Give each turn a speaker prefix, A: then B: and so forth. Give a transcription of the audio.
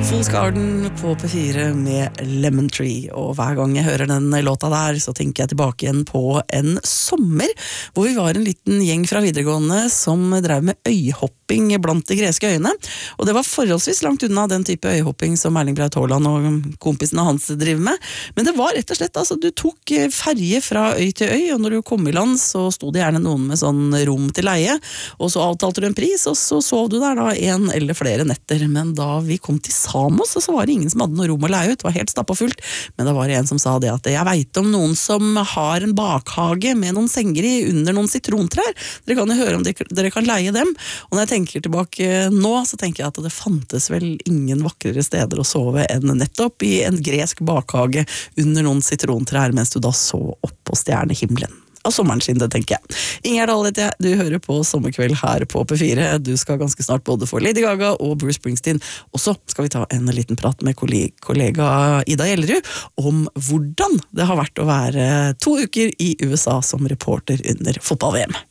A: Fool's Garden på P4 med Lemon Tree, og hver gang jeg hører den låta der, så tenker jeg tilbake igjen på en sommer, hvor vi var en liten gjeng fra videregående som drev med øyhopping blant de greske øyene, og det var forholdsvis langt unna den type øyhopping som Erling Braut Haaland og kompisene hans driver med, men det var rett og slett, altså du tok ferje fra øy til øy, og når du kom i land så sto det gjerne noen med sånn rom til leie, og så avtalte du en pris, og så sov du der da en eller flere netter, men da vi kom til Samos, så var det ingen som hadde noe rom å leie ut, det var helt stappafullt, men det var en som sa det at jeg vet om noen som har en bakhage med noen senger i under noen sitrontrær, dere kan jo høre om dere kan leie dem, og når jeg tenker tilbake nå, så tenker jeg at det fantes vel ingen vakrere steder å sove enn nettopp i en gresk bakhage under noen sitrontrær, mens du da så opp på stjernehimmelen. Av sommeren sin, det tenker jeg. Ingjerd Dahlett, du hører på Sommerkveld her på P4. Du skal ganske snart både få Lady Gaga og Bruce Springsteen, og så skal vi ta en liten prat med kollega Ida Gjellerud om hvordan det har vært å være 2 uker i USA som reporter under fotball-VM.